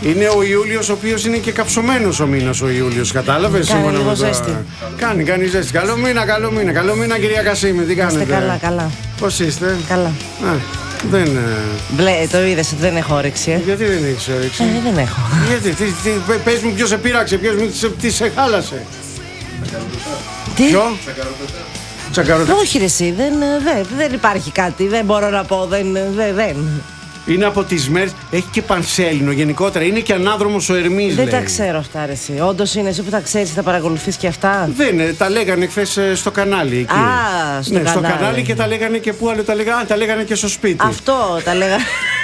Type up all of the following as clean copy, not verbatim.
Είναι ο Ιούλιος, ο οποίος είναι και καψωμένος ο μήνας ο Ιούλιος, κατάλαβες? Κάνει λίγο ζέστη. Κάνει ζέστη. Καλό μήνα, κυρία Κασίμη, τι κάνετε? Καλά. Πώς είστε? Καλά. Δεν... Το είδες ότι δεν έχω όρεξη. Γιατί δεν έχεις όρεξη? Δεν έχω. Γιατί, πες μου ποιος σε πείραξε, τι σε χάλασε? Τι? Ποιο? Τσακαρωτά. Όχι ρε εσύ, δεν υπάρχει κάτι, δεν μπορώ να πω, δεν. Είναι από τις μέρες, έχει και πανσέλινο γενικότερα, είναι και ανάδρομος ο Ερμής. Δεν λέει. τα ξέρω αυτά ρε εσύ, όντως είναι εσύ που τα ξέρεις, τα παρακολουθείς και αυτά? Δεν, τα λέγανε χθες στο κανάλι εκεί. Στο κανάλι και τα λέγανε και πού άλλο τα λέγανε και στο σπίτι. Αυτό τα λέγανε.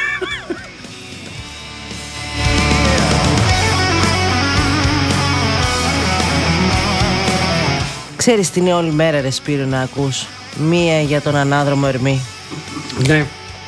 Ξέρεις τι είναι όλη μέρα ρε Σπύρο να ακούς? Μία για τον ανάδρομο Ερμή. Ναι.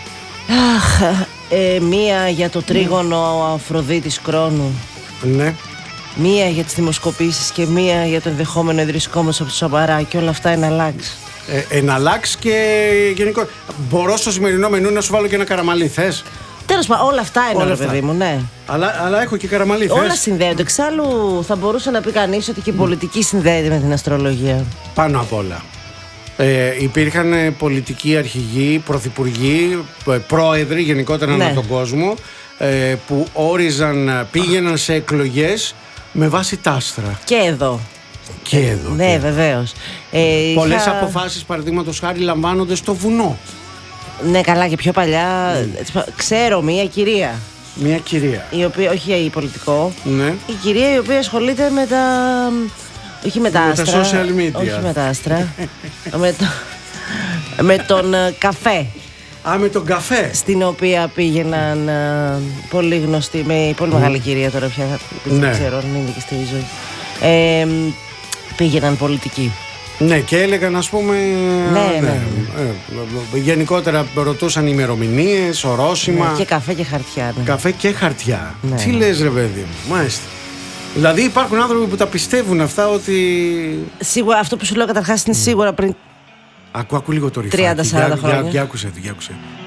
Μία για το τρίγωνο Αφροδίτης Κρόνου. Ναι. Μία για τις δημοσκοπήσεις και μία για το ενδεχόμενο ιδρυσκό μας από το Σαμπαρά. Και όλα αυτά εναλλάξ. Εναλλάξ και γενικό. Μπορώ στο σημερινό μενού να σου βάλω και ένα καραμαλί, θες? Τέλος πάντων, όλα αυτά είναι ρε παιδί μου, ναι. Αλλά έχω και καραμαλί, θες? Όλα συνδέονται. Εξάλλου θα μπορούσε να πει κανείς ότι και η πολιτική συνδέεται με την αστρολογία. Πάνω απ' όλα. Υπήρχαν πολιτικοί αρχηγοί, πρωθυπουργοί, πρόεδροι γενικότερα ανά τον κόσμο, που πήγαιναν σε εκλογές με βάση τα άστρα. Και εδώ. Ναι, βεβαίως. Πολλές αποφάσεις, παραδείγματος χάρη, λαμβάνονται στο βουνό. Ναι, καλά, και πιο παλιά. Ξέρω μία κυρία. Μια κυρία. Η οποία, όχι πολιτικό. Ναι. Η κυρία η οποία ασχολείται με τα. Όχι με τα άστρα. Τα social media. Όχι με τα άστρα. με τον καφέ. Με τον καφέ. Στην οποία πήγαιναν πολύ γνωστοί, με πολύ μεγάλη κυρία τώρα πια. Δεν ξέρω αν είναι και στη ζωή. Πήγαιναν πολιτικοί. Ναι, και έλεγαν, ας πούμε. Ναι. Γενικότερα ρωτούσαν ημερομηνίες, ορόσημα. Ναι, και καφέ και χαρτιά. Ναι. Καφέ και χαρτιά. Ναι. Τι λες, ρε παιδί μου? Μάλιστα. Δηλαδή υπάρχουν άνθρωποι που τα πιστεύουν αυτά ότι. Σίγουρα αυτό που σου λέω καταρχάς είναι σίγουρα πριν. Ακού λίγο το ρηφάκι. 30-40 χρόνια. Για άκουσε.